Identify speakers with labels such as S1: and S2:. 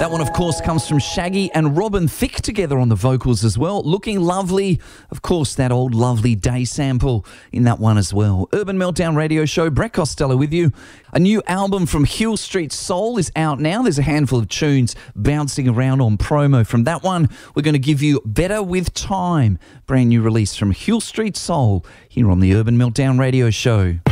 S1: That one, of course, comes from Shaggy and Robin Thicke together on the vocals as well. Looking Lovely. Of course, that old Lovely Day sample in that one as well. Urban Meltdown Radio Show. Brett Costello with you. A new album from Hill Street Soul is out now. There's a handful of tunes bouncing around on promo. From that one, we're going to give you Better With Time. Brand new release from Hill Street Soul here on the Urban Meltdown Radio Show.